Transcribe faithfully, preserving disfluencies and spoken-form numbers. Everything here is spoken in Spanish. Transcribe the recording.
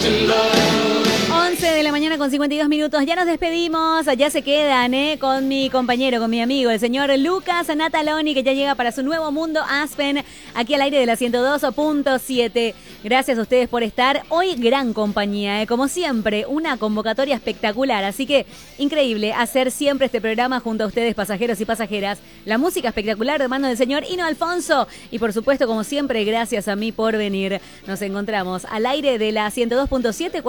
once de la mañana con cincuenta y dos minutos. Ya nos despedimos. Ya se quedan ¿eh? con mi compañero, con mi amigo, el señor Lucas Nataloni, que ya llega para su nuevo mundo Aspen, aquí al aire de la ciento dos punto siete. Gracias a ustedes por estar. Hoy gran compañía, ¿eh? Como siempre, una convocatoria espectacular. Así que increíble hacer siempre este programa junto a ustedes, pasajeros y pasajeras. La música espectacular de mano del señor Hino Alfonso. Y por supuesto, como siempre, gracias a mí por venir. Nos encontramos al aire de la ciento dos punto siete.